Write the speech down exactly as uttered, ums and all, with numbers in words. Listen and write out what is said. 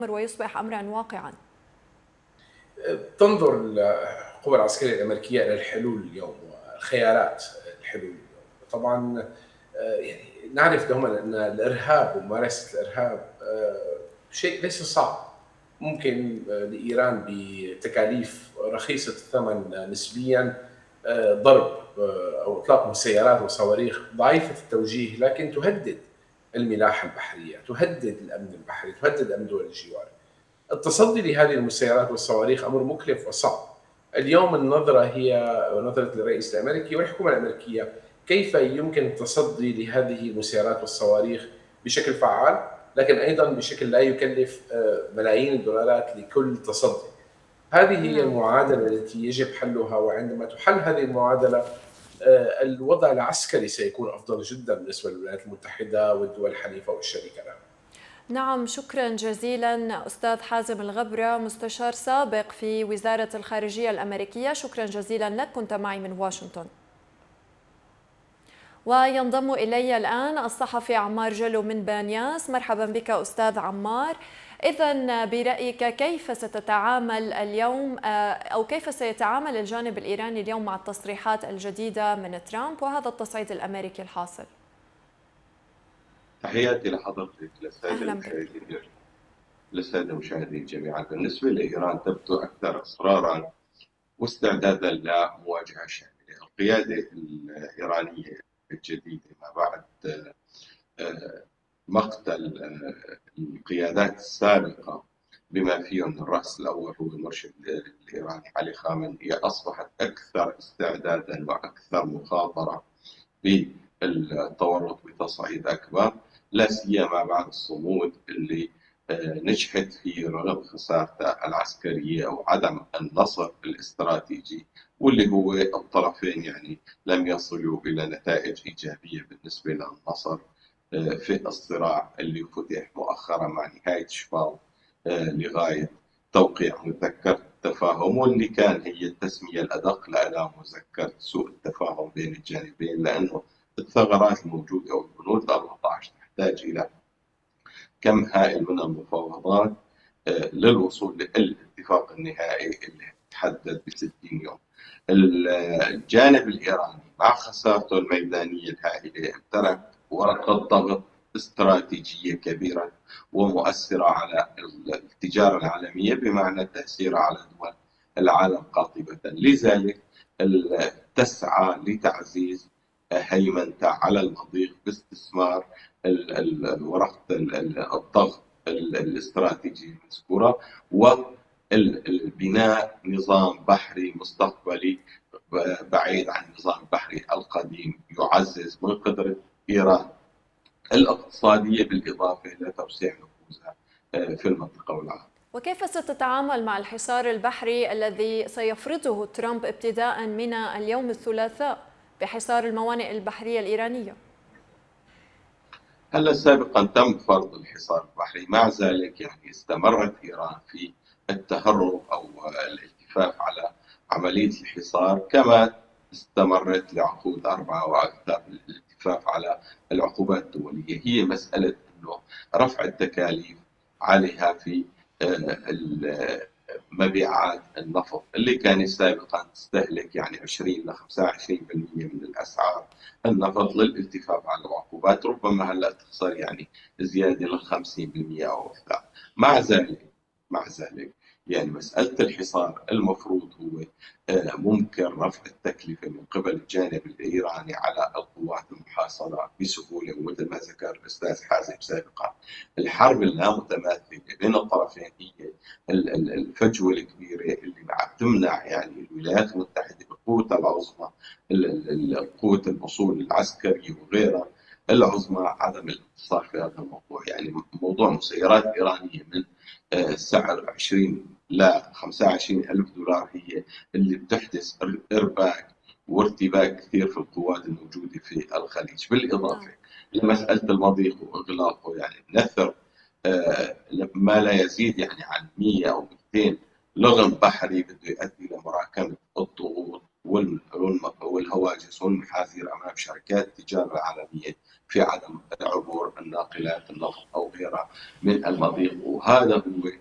ويصبح أمرا واقعا؟ تنظر القوى العسكرية الأمريكية إلى الحلول اليوم وخيارات الحلول اليوم. طبعا يعني نعرف دوما أن الإرهاب وممارسة الإرهاب شيء ليس صعب. ممكن لإيران بتكاليف رخيصة الثمن نسبيا ضرب أو إطلاق مسيرات وصواريخ ضعيفة التوجيه، لكن تهدد الملاحة البحرية، تهدد الأمن البحري، تهدد أمن دول الجوار. التصدي لهذه المسيرات والصواريخ أمر مكلف وصعب. اليوم النظرة هي نظرة الرئيس الأمريكي والحكومة الأمريكية كيف يمكن التصدي لهذه المسيرات والصواريخ بشكل فعال، لكن أيضا بشكل لا يكلف ملايين الدولارات لكل تصدي. هذه هي المعادلة التي يجب حلها، وعندما تحل هذه المعادلة الوضع العسكري سيكون أفضل جدا بالنسبة للولايات المتحدة والدول الحليفة والشريكة لها. نعم، شكرا جزيلا أستاذ حازم الغبرة، مستشار سابق في وزارة الخارجية الأمريكية. شكرا جزيلا لك، كنت معي من واشنطن. وينضم إلي الآن الصحفي عمار جلو من بانياس. مرحبا بك أستاذ عمار. إذن برأيك كيف ستتعامل اليوم أو كيف سيتعامل الجانب الإيراني اليوم مع التصريحات الجديدة من ترامب وهذا التصعيد الأمريكي الحاصل؟ تحياتي لحضرتك للسادة المشاهدين للسادة المشاهدين جميعا. بالنسبة لإيران تبدو أكثر إصرارا واستعدادا لمواجهة شاملة. القيادة الإيرانية الجديدة ما بعد مقتل القيادات السابقة بما فيهم الرأس الأول هو المرشد الإيراني علي خامنئي، هي أصبحت أكثر استعدادا وأكثر مخاطرة بالتورط بتصعيد أكبر، لا سيما بعد الصمود اللي نجحت فيه رغم خسارتها العسكرية أو عدم النصر الاستراتيجي، واللي هو الطرفين يعني لم يصلوا إلى نتائج إيجابية بالنسبة للنصر في الصراع اللي فتح مؤخرا مع نهاية شباط لغاية توقيع مذكرة التفاهم، واللي كان هي التسمية الأدق لها مذكرة سوء التفاهم بين الجانبين، لأنه الثغرات الموجودة أو البنود الأربعة عشر تحتاج إلى كم هائل من المفاوضات للوصول للاتفاق النهائي اللي تحدد ب ستين يوم. الجانب الإيراني مع خسارته الميدانية الهائلة امتلك ورقة ضغط استراتيجية كبيرة ومؤثرة على التجارة العالمية، بمعنى تأثيرها على دول العالم قاطبة. لذلك تسعى لتعزيز هيمنتها على المضيق باستثمار ورقة الضغط الاستراتيجي المذكورة والبناء نظام بحري مستقبلي بعيد عن النظام البحري القديم يعزز من قدرة إيران الاقتصادية بالإضافة إلى توسيع نفوذها في المنطقة والعالم. وكيف ستتعامل مع الحصار البحري الذي سيفرضه ترامب ابتداء من اليوم الثلاثاء بحصار الموانئ البحرية الإيرانية؟ هلا سابقا تم فرض الحصار البحري، مع ذلك يعني استمرت إيران في التهرب أو الالتفاف على عملية الحصار، كما استمرت لعقود أربعة وأكثر الالتفاف على العقوبات الدولية. هي مسألة أنه رفع التكاليف عليها في مبيعات النفط اللي كانت سابقا تستهلك يعني عشرين إلى خمسة وعشرين بالمئة من الأسعار النفط، للالتفاف على العقوبات ربما هلا تخسر يعني زيادة ل خمسين بالمئة أو أكثر. مع ذلك مع ذلك يعني مسألة الحصار المفروض هو ممكن رفع التكلفة من قبل الجانب الإيراني على القوات المحاصرة بسهولة، ومثل ما ذكر الأستاذ حازم سابقا الحرب اللامتماثلة بين الطرفين هي الفجوة الكبيرة اللي عم تمنع يعني الولايات المتحدة بقوتها العظمى، قوة الأصول العسكرية وغيرها العظمى، عدم الانتصار في هذا الموضوع. يعني موضوع مسيرات إيرانية من سعر عشرين ل خمسة وعشرين ألف دولار هي اللي بتحدث إرباك وارتباك كثير في القوات الموجودة في الخليج، بالإضافة لمسألة المضيق وإغلاقه. يعني نثر ما لا يزيد يعني عن مئة أو مئتين لغم بحري بده يؤدي لمراكمة الضغوط والهواجس والمحاذير أمام شركات التجارة العالمية في عدم عبور الناقلات النفط أو غيرها من المضيق، وهذا هو